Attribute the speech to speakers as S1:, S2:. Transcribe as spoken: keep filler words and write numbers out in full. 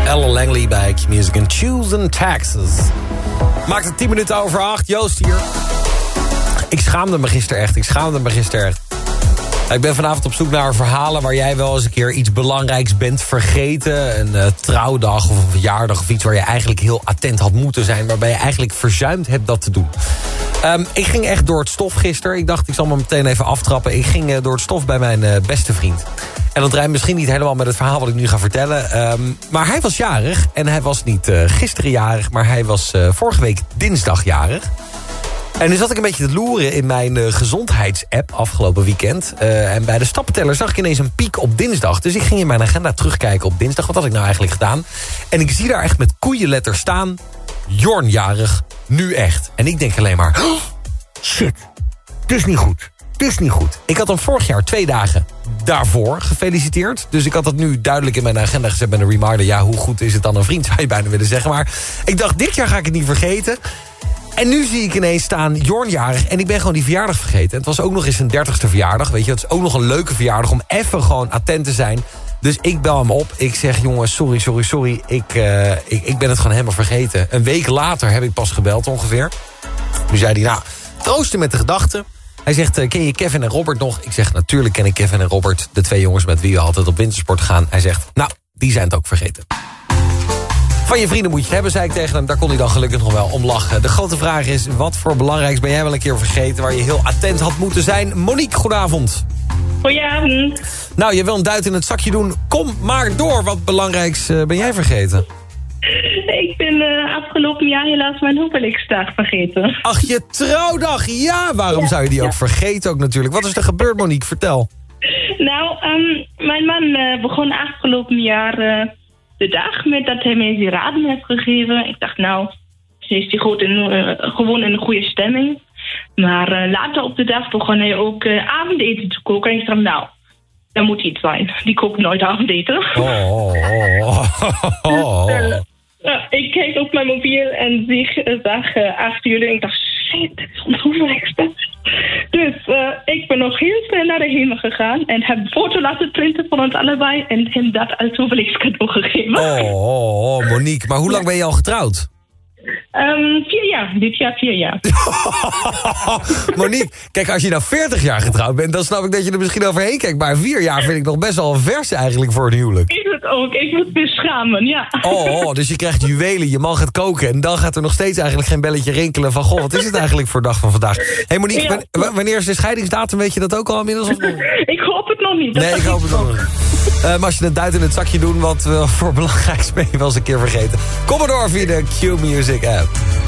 S1: Ella Langley bij Q-Music en Choosing Taxes. Maakt het tien minuten over acht. Joost hier. Ik schaamde me gisteren echt. Ik schaamde me gisteren echt. Ik ben vanavond op zoek naar verhalen waar jij wel eens een keer iets belangrijks bent vergeten. Een uh, trouwdag of een verjaardag of iets waar je eigenlijk heel attent had moeten zijn. Waarbij je eigenlijk verzuimd hebt dat te doen. Um, ik ging echt door het stof gisteren. Ik dacht, ik zal me meteen even aftrappen. Ik ging uh, door het stof bij mijn uh, beste vriend. En dat rijmt misschien niet helemaal met het verhaal wat ik nu ga vertellen. Um, maar hij was jarig. En hij was niet uh, gisteren jarig, maar hij was uh, vorige week dinsdag jarig. En nu zat ik een beetje te loeren in mijn uh, gezondheidsapp afgelopen weekend. Uh, en bij de stappenteller zag ik ineens een piek op dinsdag. Dus ik ging in mijn agenda terugkijken op dinsdag. Wat had ik nou eigenlijk gedaan? En ik zie daar echt met koeienletters staan: Jorn jarig, nu echt. En ik denk alleen maar, oh, shit, het is niet goed. Het is niet goed. Ik had hem vorig jaar twee dagen daarvoor gefeliciteerd. Dus ik had dat nu duidelijk in mijn agenda gezet met een reminder. Ja, hoe goed is het dan een vriend, zou je bijna willen zeggen. Maar ik dacht, dit jaar ga ik het niet vergeten. En nu zie ik ineens staan, Jorn jarig. En ik ben gewoon die verjaardag vergeten. En het was ook nog eens zijn dertigste verjaardag. Weet je, het is ook nog een leuke verjaardag om even gewoon attent te zijn. Dus ik bel hem op. Ik zeg, jongens, sorry, sorry, sorry. Ik, uh, ik, ik ben het gewoon helemaal vergeten. Een week later heb ik pas gebeld ongeveer. Nu zei hij, nou, troosten met de gedachten. Hij zegt, uh, ken je Kevin en Robert nog? Ik zeg, natuurlijk ken ik Kevin en Robert. De twee jongens met wie we altijd op wintersport gaan. Hij zegt, nou, die zijn het ook vergeten. Van je vrienden moet je het hebben, zei ik tegen hem. Daar kon hij dan gelukkig nog wel om lachen. De grote vraag is, wat voor belangrijks ben jij wel een keer vergeten... waar je heel attent had moeten zijn? Monique, goedenavond.
S2: Goedenavond.
S1: Nou, je wil een duit in het zakje doen. Kom maar door. Wat belangrijks uh, ben jij vergeten?
S2: Ik ben uh, afgelopen jaar helaas mijn huwelijksdag vergeten.
S1: Ach, je trouwdag. Ja, waarom ja, zou je die ja. ook vergeten ook natuurlijk? Wat is er gebeurd, Monique? Vertel.
S2: Nou, um, mijn man uh, begon afgelopen jaar... Uh, de dag met dat hij mij die raden heeft gegeven. Ik dacht, nou, is hij goed in, uh, gewoon in een goede stemming. Maar uh, later op de dag begon hij ook uh, avondeten te koken. En ik dacht, nou, dat moet iets zijn. Die kookt nooit avondeten. Oh, oh, oh, oh. Dus, uh, uh, ik keek op mijn mobiel en zie, uh, zag uh, acht uur. En ik dacht, shit, dat is ons huwelijksdag. Dus uh, ik ben nog heel snel naar de hemel gegaan en heb een foto laten printen van ons allebei en hem dat als huwelijkscadeau gegeven.
S1: Oh, oh, oh, Monique, maar hoe lang ben je al getrouwd?
S2: Um, vier jaar, dit jaar vier jaar.
S1: Monique, kijk, als je nou veertig jaar getrouwd bent, dan snap ik dat je er misschien overheen kijkt. Maar vier jaar vind ik nog best wel een vers eigenlijk voor een huwelijk.
S2: Ik het ook, ik moet me schamen, ja.
S1: Oh, oh, dus je krijgt juwelen, je man gaat koken en dan gaat er nog steeds eigenlijk geen belletje rinkelen van, goh, wat is het eigenlijk voor dag van vandaag? Hé hey Monique, ja. wanneer is de scheidingsdatum, weet je dat ook al inmiddels? Of...
S2: Ik hoop het nog niet.
S1: Nee, ik hoop het nog niet. Uh, maar als je een duit in het zakje doet, wat uh, voor belangrijks ben je wel eens een keer vergeten. Kom maar door via de Q-Music app.